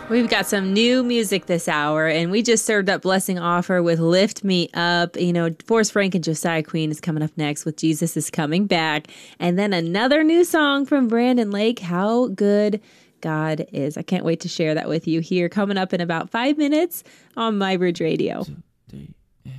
We've got some new music this hour, and we just served up Blessing Offer with Lift Me Up. You know, Forrest Frank and Josiah Queen is coming up next with Jesus is Coming Back. And then another new song from Brandon Lake, How Good God Is. I can't wait to share that with you here coming up in about 5 minutes on My Bridge Radio.